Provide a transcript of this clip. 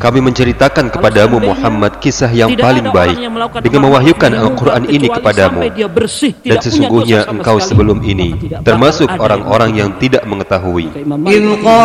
Kami menceritakan kepadamu Muhammad kisah yang paling baik dengan mewahyukan Al-Quran ini kepadamu. Dan sesungguhnya engkau sebelum ini termasuk orang-orang yang tidak mengetahui.